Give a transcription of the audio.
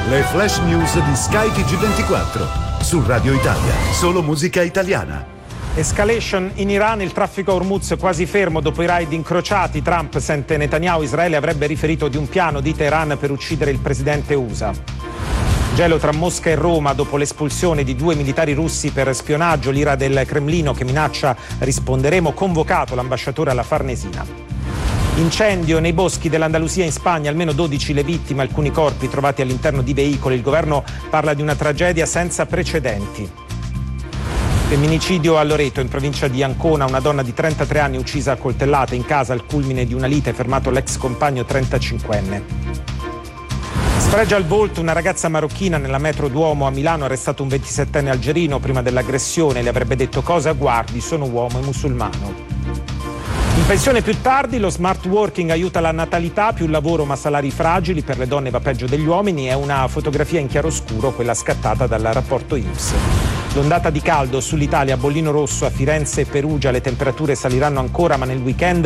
Le flash news di Sky TG24. Su Radio Italia, solo musica italiana. Escalation in Iran, il traffico a Hormuz quasi fermo dopo i raid incrociati. Trump sente Netanyahu, Israele avrebbe riferito di un piano di Teheran per uccidere il presidente USA. Gelo tra Mosca e Roma dopo l'espulsione di 2 militari russi per spionaggio, l'ira del Cremlino che minaccia risponderemo, convocato l'ambasciatore alla Farnesina. Incendio nei boschi dell'Andalusia in Spagna, almeno 12 le vittime, alcuni corpi trovati all'interno di veicoli. Il governo parla di una tragedia senza precedenti. Femminicidio a Loreto, in provincia di Ancona, una donna di 33 anni uccisa a coltellate in casa al culmine di una lite, fermato l'ex compagno 35enne. Sfregia al volto una ragazza marocchina nella metro Duomo a Milano, arrestato un 27enne algerino prima dell'aggressione, le avrebbe detto: cosa guardi, sono uomo e musulmano. In pensione più tardi, lo smart working aiuta la natalità, più lavoro ma salari fragili, per le donne va peggio degli uomini, è una fotografia in chiaroscuro, quella scattata dal rapporto INPS. L'ondata di caldo sull'Italia, bollino rosso a Firenze e Perugia, le temperature saliranno ancora ma nel weekend